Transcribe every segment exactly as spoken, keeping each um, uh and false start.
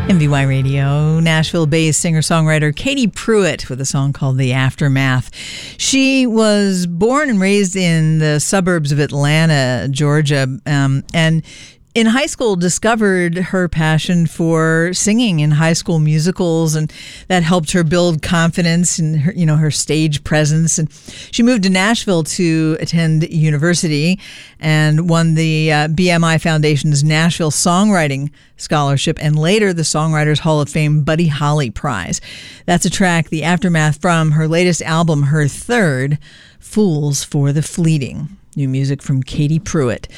M V Y Radio, Nashville-based singer-songwriter Katie Pruitt with a song called The Aftermath. She was born and raised in the suburbs of Atlanta, Georgia, um, and in high school discovered her passion for singing in high school musicals, and that helped her build confidence in her, you know, her stage presence. And she moved to Nashville to attend university and won the uh, B M I Foundation's Nashville Songwriting Scholarship and later the Songwriters Hall of Fame Buddy Holly Prize. That's a track, The Aftermath, from her latest album, her third, Fools for the Fleeting. New music from Katie Pruitt.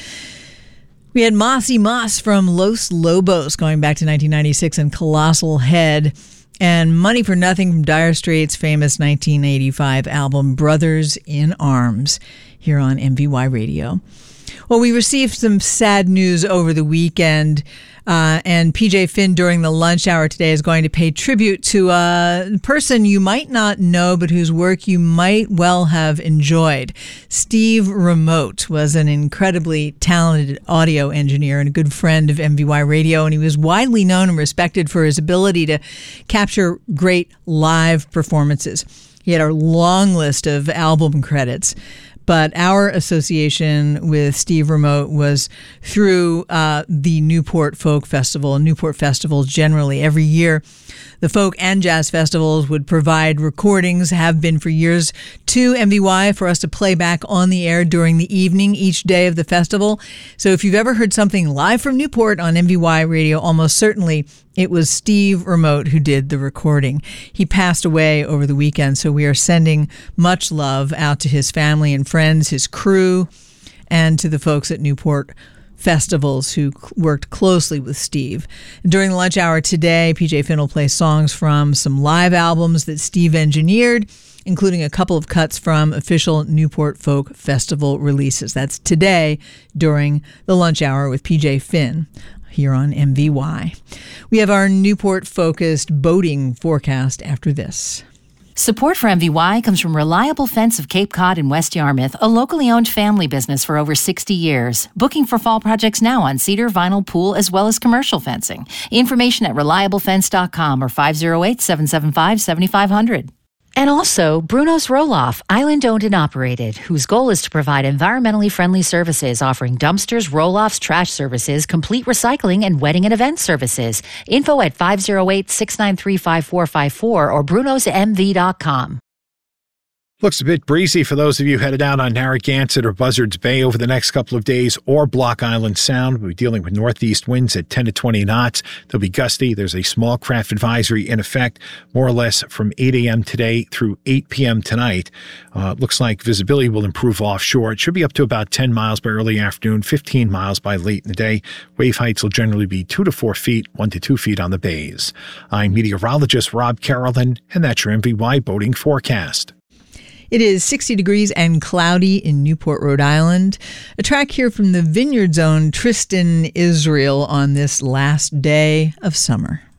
We had Mossy Moss from Los Lobos going back to nineteen ninety-six and Colossal Head, and Money for Nothing from Dire Straits' famous nineteen eighty-five album Brothers in Arms here on M V Y Radio. Well, we received some sad news over the weekend, uh, and P J Finn during the lunch hour today is going to pay tribute to a person you might not know, but whose work you might well have enjoyed. Steve Remote was an incredibly talented audio engineer and a good friend of M V Y Radio, and he was widely known and respected for his ability to capture great live performances. He had a long list of album credits. But our association with Steve Remote was through uh, the Newport Folk Festival. And Newport festivals generally, every year, the folk and jazz festivals would provide recordings, have been for years, to M V Y for us to play back on the air during the evening each day of the festival. So if you've ever heard something live from Newport on M V Y Radio, almost certainly it was Steve Remote who did the recording. He passed away over the weekend, so we are sending much love out to his family and friends, his crew, and to the folks at Newport Festivals who worked closely with Steve. During the lunch hour today, P J Finn will play songs from some live albums that Steve engineered, including a couple of cuts from official Newport Folk Festival releases. That's today during the lunch hour with P J Finn here on M V Y. We have our Newport-focused boating forecast after this. Support for M V Y comes from Reliable Fence of Cape Cod in West Yarmouth, a locally owned family business for over sixty years. Booking for fall projects now on cedar, vinyl, pool, as well as commercial fencing. Information at reliable fence dot com or five oh eight, seven seven five, seven five zero zero. And also, Bruno's Roll-Off, island-owned and operated, whose goal is to provide environmentally friendly services, offering dumpsters, roll-offs, trash services, complete recycling, and wedding and event services. Info at five oh eight, six nine three, five four five four or brunos m v dot com. Looks a bit breezy for those of you headed out on Narragansett or Buzzards Bay over the next couple of days, or Block Island Sound. We'll be dealing with northeast winds at ten to twenty knots. They'll be gusty. There's a small craft advisory in effect, more or less from eight a.m. today through eight p.m. tonight. Uh, looks like visibility will improve offshore. It should be up to about ten miles by early afternoon, fifteen miles by late in the day. Wave heights will generally be two to four feet, one to two feet on the bays. I'm meteorologist Rob Carolyn, and that's your M V Y boating forecast. It is sixty degrees and cloudy in Newport, Rhode Island. A track here from the Vineyard Zone, Tristan Israel, on this last day of summer.